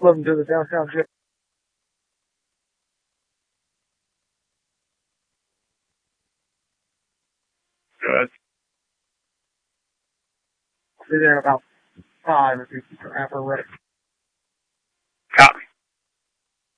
Living to the downtown gym. Good. Be there in about 5 if you're ready. Copy.